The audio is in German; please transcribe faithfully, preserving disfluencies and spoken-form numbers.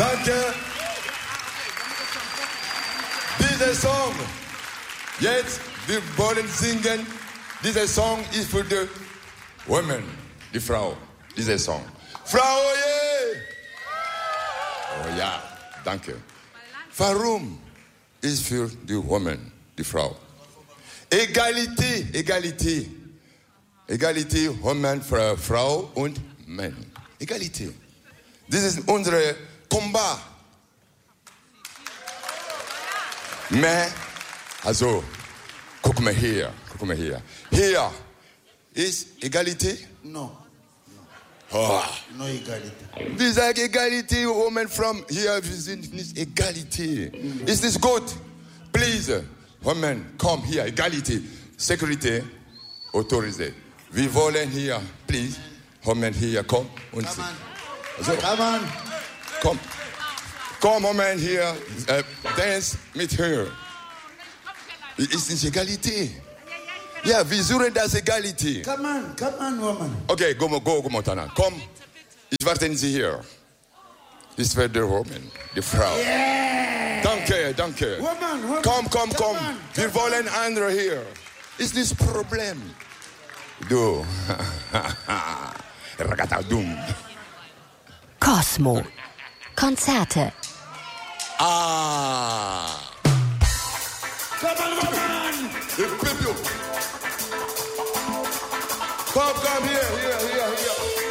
Danke. Dieser Song, jetzt, wir wollen singen. Dieser Song ist für die Women, die Frau. Dieser Song. Frau, yeah. Oh ja, danke. Warum ist für die Women, die Frau? Egalité, Egalité. Egalité, Women, Frau und Mann. Egalité. Das ist unser Combat. Mais, also, guck mal hier, guck mal hier. Hier ist Egalité? No. Oh. No Egalité. Wir sagen Egalité, Women from hier, wir sind nicht Egalité. Mm. Ist das gut? Please, Women, komm hier, Egalité. Security, autorisé. Wir wollen hier, please, Women hier, komm. Und Come on. also, Come on. komm. Komm, Women hier, äh, dance mit her. Ist nicht Egalité. Ja, wir suchen das Egalité. Come on, come on, woman. Okay, go, go, go, Montana. Komm, ich warte Sie hier. Das wird die Woman, die Frau. Yeah. Danke, danke. Woman, woman. Komm, komm, komm. On, Wir wollen andere hier. Ist das Problem? Du. Ragatadum. Cosmo. Konzerte. Ah. Come on, woman. Komm, komm, hier, hier, hier,